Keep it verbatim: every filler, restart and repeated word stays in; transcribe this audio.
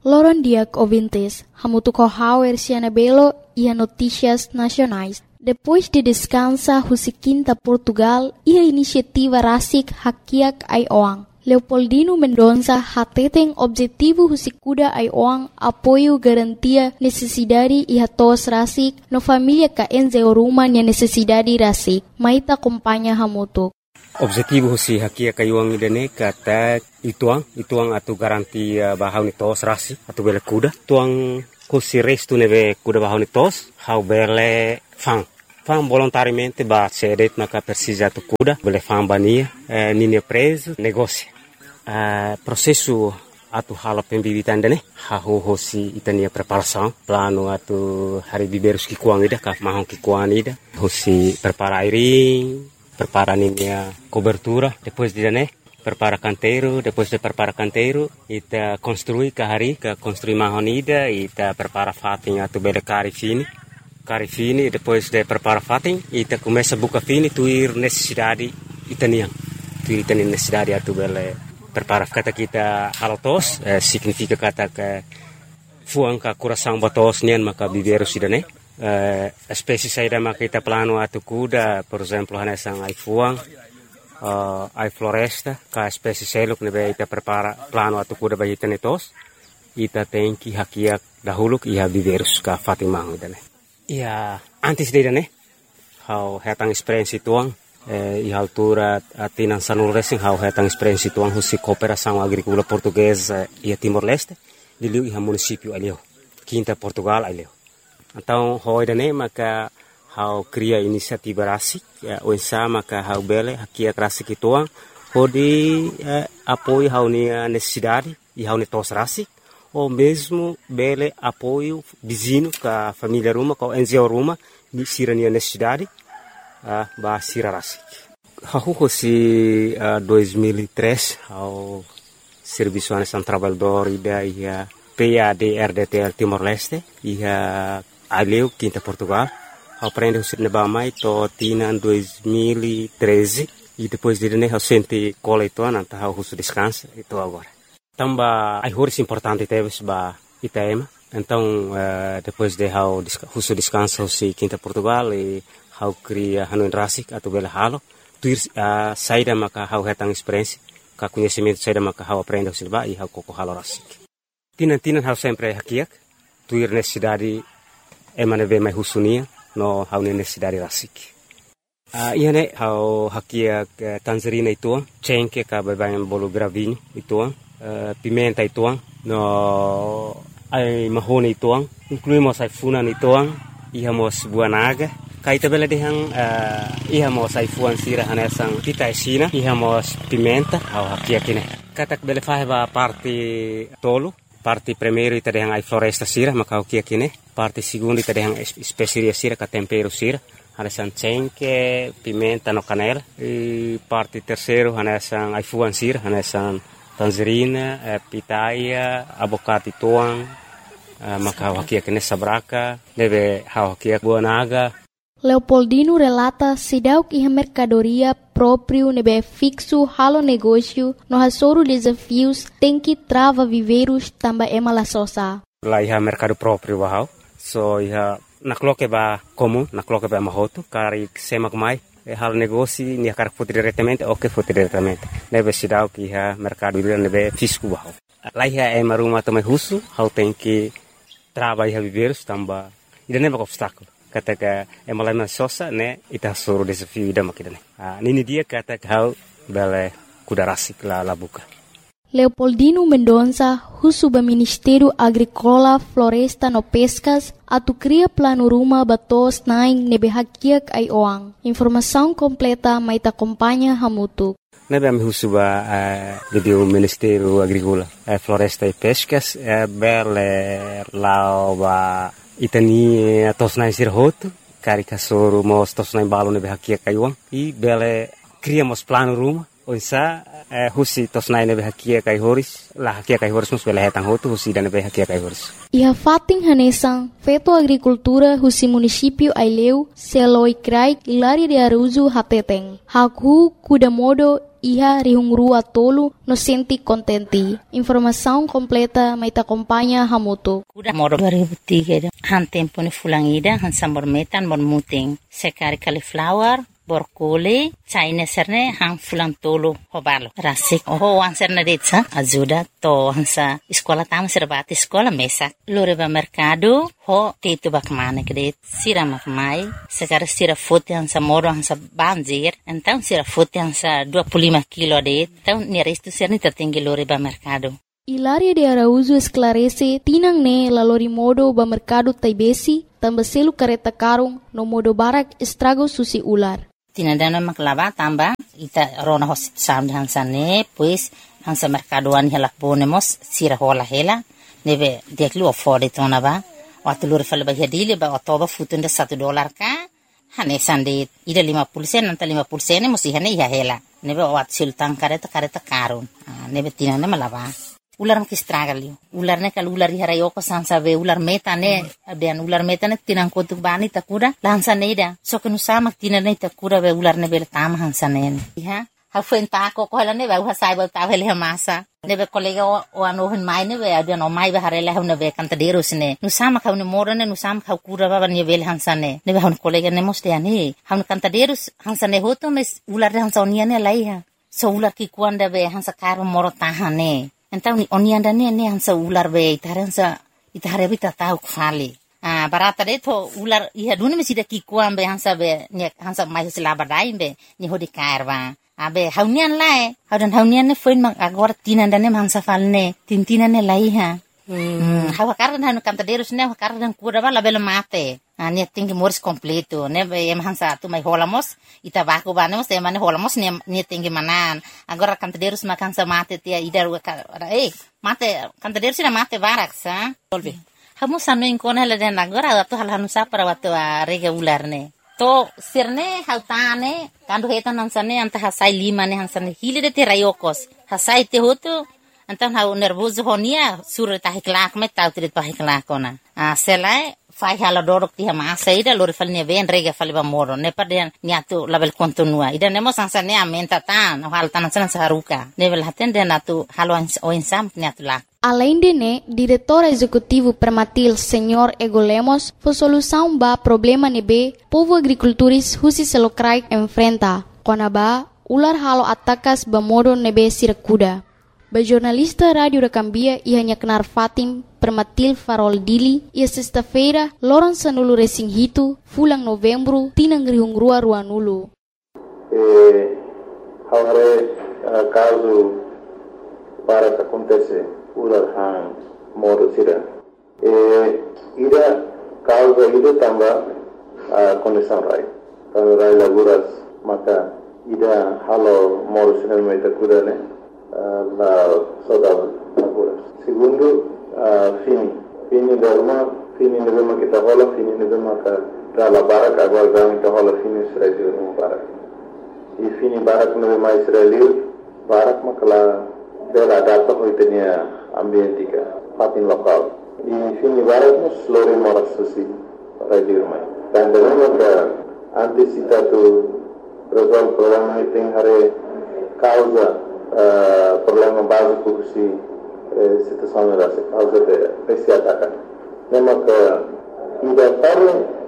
Loron Diak ouvintes, hamutu kohauer siana belo e notícias nacionais. Depois de descansa Husiquinta Portugal e a iniciativa Rasik Hakiak Aioang. Leopoldino Mendonça hateten objetivo Husikuda Aioang apoio garantia necessidade e hatos Rasik no família ka enzeoruma nia necessidade Rasik. Maita acompanha hamutu. Objetivo husi hakia kayuang idane kata ituang ituang atu garanti uh, bahau ni tos rasi atu bele kuda tuang husi restu neve kuda bahau ni tos hau bele fang fang volontariamente ba cedet maka persija atu kuda bele fang bania eh, nini preso negócio uh, processo atu hala pembibitan dane hau husi itania preparação plano atu hari biberus ki kuang ida ka mahong ki kuang ida husi prepara airing prepara a cobertura, depois de né, prepara canteiro, depois de prepara canteiro, ita construi kahari, ka construi mahonida, ita prepara fatin atu bele cari fini, cari fini, depois de prepara fatin, ita começa buka fini, tuir necessidade itanian, tuir itanian necessidade atu bele prepara kata kita halotos, eh, significa kata ke fuang ka coração batos nian maka biberu sidane. Uh, espécie saída makita plano atu kuda, por exemplo, hanesang ai fuang, uh, ai floresta, ka espécie seluk nebe ita prepara plano atu kuda bagi tenetos, ita tenki hakiak dahuluk iha biverus ka fatimang idane. Ia antes de idane, hau hetang experiência tuang, eh, iha altura atinan sanul racing hau hetang experiência tuang husi cooperação agrícola portuguesa ia Timor-Leste, diliu iha município alio, Quinta Portugal alio. Então, hoi dane maka hau cria inisiativa rasik, ya, uensa maka hau bele hakia rasik ituang, hodi eh, apoio hau nia necessidade e hau netos rasik, ou mesmo bele apoio vizinho ka família ruma, ka N G O ruma, ni sira nia necessidade, uh, ba sira rasik. Hau hosi uh, dois mil e três, hau Serviço Nacional Trabalhador ida ia P A D R D T L Timor-Leste, ia Aleu, Quinta Portugal, aprende o cinema mais to tina dois mil e treze e depois de né o sente cola itu nanta o russo descansa itu agora. Tamba ai horas importante teve ba Itaema. Então uh, depois de o russo descansa o si Quinta Portugal e hau cria hanu rasik atau bela halo, tuir uh, saída maka hau hetang experiência, ka conhecimento saída maka hau aprende o cinema e hau koko halo rasik. Tina tina hau sempre hakiak, tuir necessidade emane ve mai husunia no hau necessidade rasik. Uh, ia ne hau hakia uh, tangerina ituang, cengke ka babayan bolo gravinho ituang, uh, pimenta ituang, no ai mahone ituang, incluímos ai funan ituang, ihamos buanaga, kaita bela dehang uh, ihamos ai fuan sira hanesang tita esina, ihamos pimenta hau hakia kine. Katak bele faheba parte tolo, parte primeiro ita dehang ai floresta sira maka hau kia kine. Parte segundo ita dehang especiaria sira ka tempero sira, hanesan cengke, pimenta no canela. E parte terceiro hanesan ai fuan sira, hanesan tangerina, eh, pitaia, abocate tuang, eh, maka hau hakia kine sabraka, deve hau hakia buanaga. Leopoldino relata sidauk iha mercadoria próprio nebe fixo halo negócio no hasoro desafios tem que trava viveiros tamba ema la sosa. Lá iha mercado próprio bahau. So iha nakloke ba comum, nakloke ba mahoto, kari semak mai e halo negócio ni kar foto diretamente o que foto diretamente. Nebe sidauk iha mercado nebe fisco bahau. Lá iha ema rumah tomai husu, hau tem que trava iha viveiros tamba ida neba obstáculo. Kata ka emalana sosa ne ita soro desafio ida makidane. Ah nini dia kata hau bele kuda rasik la la buka. Leopoldino Mendonça, husuba Ministério Agrícola, Floresta no Pescas, atu cria plano ruma batos naing nebe hakiak ai oang. Informação completa maita acompanha hamutu. Nebe am husuba uh, do Ministério Agrícola, uh, Floresta e Pescas, uh, bele lao ba itani tosnai sirhoto, cari kasoro mos tosnai balo nebe hakia kaiuang, e bele criamos plano ruma, Onsa eh, husi tosnai nebe hakia kai horis la hakia kai horis mus bela hetang hotu husi dan nebe hakia kai horis. Iha fating hanesang feto agricultura husi município Aileu seloi krai Hilaria de Araújo hateteng. Haku kuda modo iha rihungrua tolu no senti contenti. Informação completa mai ta acompanha hamoto. Kuda modo dua ribu tiga han tempo ne fulangida han sambor metan bon muting. Sekari cauliflower borkole China serne hang fulang tolo hobalo rasik oh wan serne detsa ajuda to hansa sekolah tama serbati sekolah mesak lore ba mercado ho tetu bak mane kret sira mak mai sekarang sira foto hansa moro hansa banjir então sira foto hansa dua puluh lima kilo det então ni resto serne tertinggi lore ba mercado. Hilaria de Araújo esclarece tinang ne lalori modo ba mercado taibesi tambah selu kareta karung no modo barak estrago susi ular. Tinadana maklava tamba ita rona hosit sam hansa ne pues hansa mercadoan hela ponemos sira hola hela nebe deklu ofode tona ba watulur fal ba hedile ba otoba futunda satu dolar ka hane sande ida lima puluh sen nanta lima puluh sen musi hane ya hela nebe wat sultan kareta kareta karun nebe tinana malava ular mak estragalio ular ne kal ular hara yoko sansa be ular meta ne ben ular meta ne tinang kotuk bani takura lansa neida so kenu sama tinane takura be ular ne bel tam hansa ne ha ha fen ta ko ko la ne ba ha sai ba ta vele masa ne be kolega o ano hen mai ne be adan o mai ba hare la ne be kanta deros ne nu sama ka ne mora ne nu sama ka kura ba ne bel hansa ne ne be han kolega ne moste ani han kanta deros hansa ne hoto mes ular hansa oniane lai ha so ular ki kuanda be hansa karo moro tahane. Então ni onianda ne ne hansa ular be itaransa itare bita tau khali ah barata de to ular iha dune me sida ki kuam be hansa be ne hansa mai sila badai be ni hodi kairwa abe haunian lai haudan haunian ne foin mak agora tinanda ne hansa falne tintina ne lai ha hmm hawa kardan hanu kanta derus ne kardan kura bala bela mate ne tingi mors completo ne be em hansa tu mai holamos ita baku banemos e mane holamos ne ne tingi manan agora kanta derus makan sa mate tia idar eh mate kanta derus na mate barak sa tolbe hamu sanu inkon hala den agora atu hal hanu sa para watu rega ular ne to sirne hautane kandu hetan hansane anta hasai lima ne hansane hile de te rayokos hasai te hotu antan hau nervoso honia sur ta hiklak me tau trit pa hiklak ona a selai fai hala dorok ti hama saida lori falne ven rega faliba moro ne paden niatu label kontinua ida nemo sansa ne amenta tan hal tan san saruka nevel haten den atu halo o insam niatu la. Além de né, diretor executivo Permatil, senhor Ego Lemos, foi solução ba problema nebe povo agricultores husi selokrai enfrenta. Konaba ular halo atakas ba modo nebe sirakuda. Ba jornalista Radio Recambia e hanya kenar Fatim Permatil Farol Dili e sexta-feira loron sanulu resing hitu fulang novembro tinang rihungrua ruanulu. Eh, haware uh, caso para que acontece ular han modo sira. Eh, ida causa ida tamba uh, condição rai. Kalau rai laguras maka ida halo modo sira meta kuda ne. Uh, la saudade laguras. Segundo, uh, fini. Fini derma, fini nebema kita hola, fini nebema ka dala barak agora gami ka hola fini Israel no barak. E fini barak nebema Israel barak makala dela data ko itenia ambientika fatin lokal. E fini barak nos lori moras susi radio mai. Dan derma ka antisita tu resolve problema iting hare causa Uh, problema básico que se eh, situação era causa de esse ataque. Lembra que ainda para